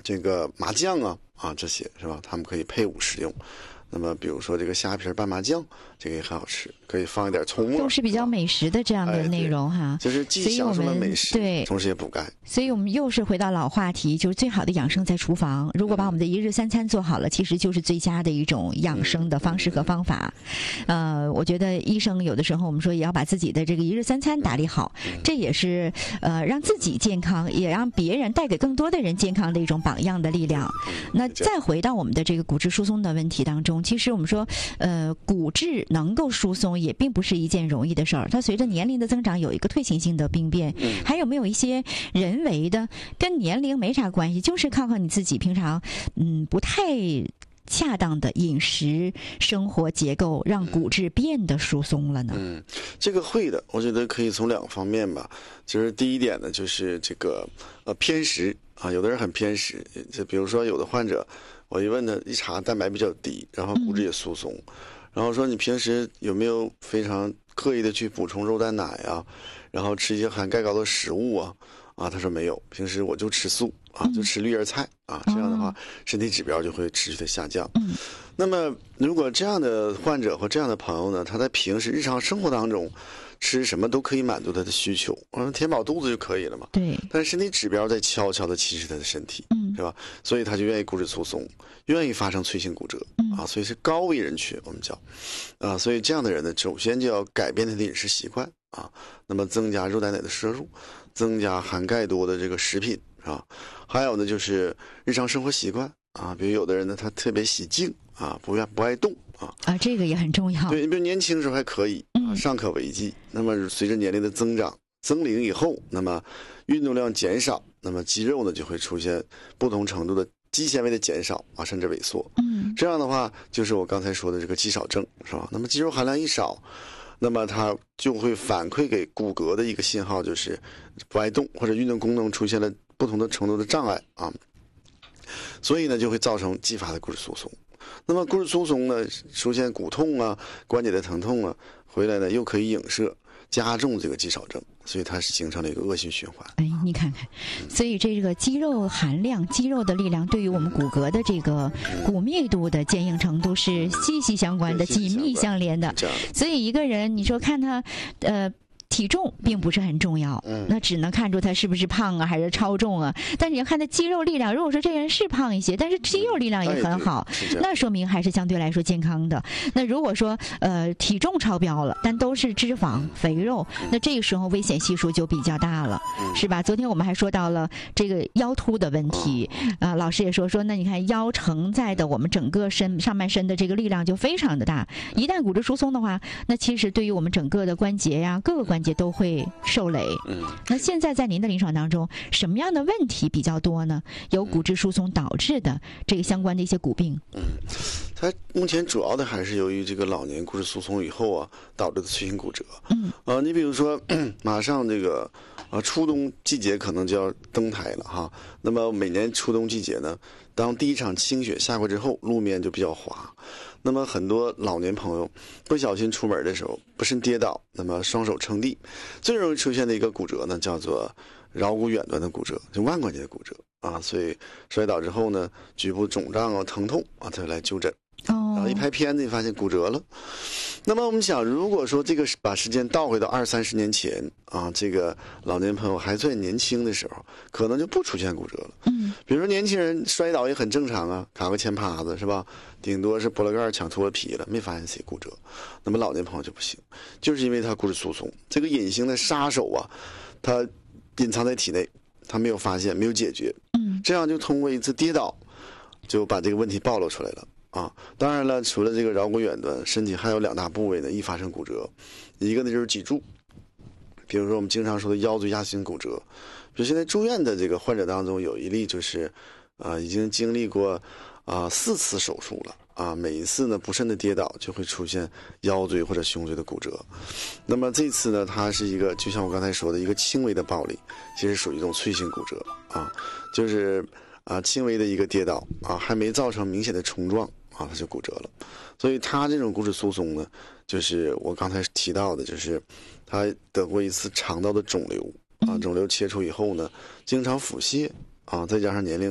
这个麻酱这些是吧？他们可以配伍食用。那么比如说这个虾皮拌麻酱，这个也很好吃，可以放一点葱末， 都是比较美食的这样的内容哈。 就是既享受了美食， 对， 同时也补钙。 所以我们又是回到老话题，就是最好的养生在厨房。如果把我们的一日三餐做好了，其实就是最佳的一种养生的方式和方法。我觉得医生有的时候我们说也要把自己的这个一日三餐打理好，这也是让自己健康，也让别人带给更多的人健康的一种榜样的力量。那再回到我们的这个骨质疏松的问题当中，其实我们说骨质能够疏松也并不是一件容易的事儿，它随着年龄的增长有一个退行性的病变。还有没有一些人为的跟年龄没啥关系，就是靠你自己平常不太恰当的饮食生活结构让骨质变得疏松了呢？ 这个会的，我觉得可以从两方面吧。就是第一点呢，就是这个偏食有的人很偏食，就比如说有的患者，我一问他，一查蛋白比较低，然后骨质也疏松，然后说你平时有没有非常刻意的去补充肉蛋奶然后吃一些含钙高的食物他说没有，平时我就吃素就吃绿叶菜这样的话身体指标就会持续的下降。那么如果这样的患者或这样的朋友呢，他在平时日常生活当中吃什么都可以满足他的需求，填饱肚子就可以了嘛。 对。但是身体指标在悄悄的侵蚀他的身体，是吧？所以他就愿意骨质疏松，愿意发生脆性骨折所以是高危人群，我们叫所以这样的人呢，首先就要改变他的饮食习惯那么增加肉蛋奶的摄入，增加含钙多的这个食品还有呢就是日常生活习惯比如有的人呢他特别喜静不爱动这个也很重要。 对，比如年轻的时候还可以尚可为继。那么随着年龄的增长增龄以后，那么运动量减少，那么肌肉呢就会出现不同程度的肌纤维的减少甚至萎缩。这样的话就是我刚才说的这个肌少症，是吧？那么肌肉含量一少，那么它就会反馈给骨骼的一个信号，就是不爱动或者运动功能出现了不同的程度的障碍所以呢就会造成继发的骨质疏松。那么骨质疏松呢出现骨痛关节的疼痛回来呢又可以影射加重这个肌少症，所以它是形成了一个恶性循环。 你看看，所以这个肌肉含量、肌肉的力量对于我们骨骼的这个骨密度的坚硬程度是息息相关的、紧密相连的。所以一个人你说看他体重并不是很重要，那只能看出他是不是胖还是超重但是你要看他肌肉力量，如果说这个人是胖一些，但是肌肉力量也很好，那说明还是相对来说健康的。那如果说体重超标了，但都是脂肪、肥肉，那这个时候危险系数就比较大了，是吧？昨天我们还说到了这个腰突的问题老师也说那你看腰承载的我们整个上半身的这个力量就非常的大，一旦骨质疏松的话，那其实对于我们整个的关节各个关节都会受累。那现在在您的临床当中，什么样的问题比较多呢？有骨质疏松导致的这个相关的一些骨病。 它目前主要的还是由于这个老年骨质疏松以后导致的脆性骨折。你比如说马上这个初冬季节可能就要登台了那么每年初冬季节呢，当第一场清雪下过之后，路面就比较滑。那么很多老年朋友不小心出门的时候不慎跌倒，那么双手撑地，最容易出现的一个骨折呢叫做桡骨远端的骨折，就腕关节的骨折所以摔倒之后呢，局部肿胀疼痛他就来就诊。然后一拍片子发现骨折了。那么我们想，如果说这个把时间倒回到20-30年前这个老年朋友还算年轻的时候，可能就不出现骨折了。比如说年轻人摔倒也很正常卡个前趴子是吧？顶多是拨了盖抢脱了皮了，没发现谁骨折。那么老年朋友就不行，就是因为他骨质疏松，这个隐形的杀手他隐藏在体内，他没有发现，没有解决。这样就通过一次跌倒就把这个问题暴露出来了。当然了，除了这个桡骨远端，身体还有2大部位呢易发生骨折，一个呢就是脊柱，比如说我们经常说的腰椎压型骨折。比如现在住院的这个患者当中有一例就是已经经历过4次手术了每一次呢不慎的跌倒就会出现腰椎或者胸椎的骨折。那么这次呢它是一个就像我刚才说的一个轻微的暴力，其实属于一种脆性骨折就是轻微的一个跌倒还没造成明显的冲撞它就骨折了。所以他这种骨质疏松呢，就是我刚才提到的，就是他得过一次肠道的肿瘤肿瘤切除以后呢，经常腹泻再加上年龄